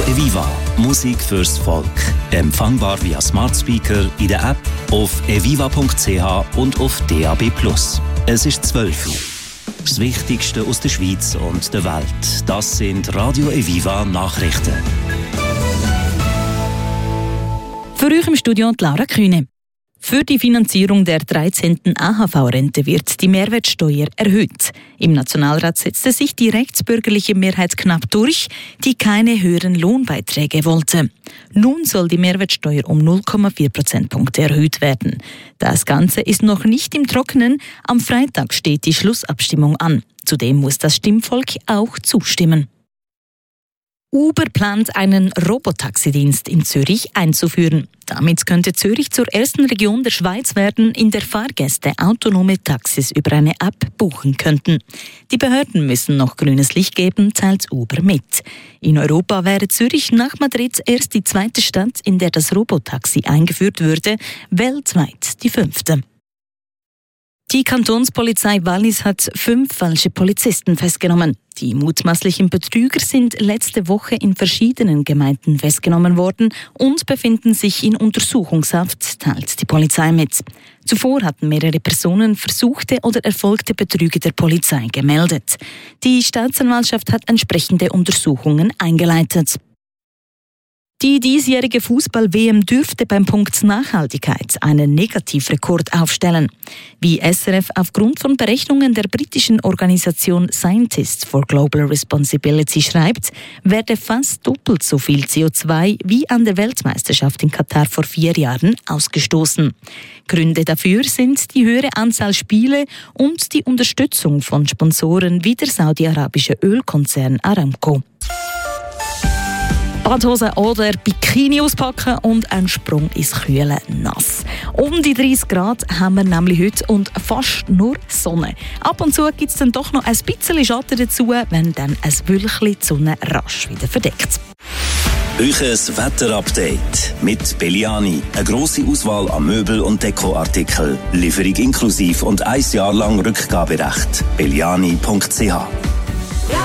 Eviva, Musik fürs Volk. Empfangbar via Smart Speaker, in der App, auf eviva.ch und auf DAB+. Es ist 12 Uhr. Das Wichtigste aus der Schweiz und der Welt. Das sind Radio Eviva Nachrichten. Für euch im Studio Laura Kühne. Für die Finanzierung der 13. AHV-Rente wird die Mehrwertsteuer erhöht. Im Nationalrat setzte sich die rechtsbürgerliche Mehrheit knapp durch, die keine höheren Lohnbeiträge wollte. Nun soll die Mehrwertsteuer um 0,4 Prozentpunkte erhöht werden. Das Ganze ist noch nicht im Trockenen. Am Freitag steht die Schlussabstimmung an. Zudem muss das Stimmvolk auch zustimmen. Uber plant, einen Robotaxidienst in Zürich einzuführen. Damit könnte Zürich zur ersten Region der Schweiz werden, in der Fahrgäste autonome Taxis über eine App buchen könnten. Die Behörden müssen noch grünes Licht geben, teilt Uber mit. In Europa wäre Zürich nach Madrid erst die zweite Stadt, in der das Robotaxi eingeführt würde, weltweit die 5. Die Kantonspolizei Wallis hat 5 falsche Polizisten festgenommen. Die mutmaßlichen Betrüger sind letzte Woche in verschiedenen Gemeinden festgenommen worden und befinden sich in Untersuchungshaft, teilt die Polizei mit. Zuvor hatten mehrere Personen versuchte oder erfolgte Betrüge der Polizei gemeldet. Die Staatsanwaltschaft hat entsprechende Untersuchungen eingeleitet. Die diesjährige Fußball-WM dürfte beim Punkt Nachhaltigkeit einen Negativrekord aufstellen. Wie SRF aufgrund von Berechnungen der britischen Organisation Scientists for Global Responsibility schreibt, werde fast doppelt so viel CO2 wie an der Weltmeisterschaft in Katar vor 4 Jahren ausgestoßen. Gründe dafür sind die höhere Anzahl Spiele und die Unterstützung von Sponsoren wie der saudi-arabische Ölkonzern Aramco. Badhose oder Bikini auspacken und ein Sprung ins kühle Nass. Um die 30 Grad haben wir nämlich heute und fast nur Sonne. Ab und zu gibt es dann doch noch ein bisschen Schatten dazu, wenn dann ein Wölkchen die Sonne rasch wieder verdeckt. Euches Wetterupdate mit Belliani. Eine grosse Auswahl an Möbel- und Dekoartikeln. Lieferung inklusiv und 1 Jahr lang Rückgaberecht. belliani.ch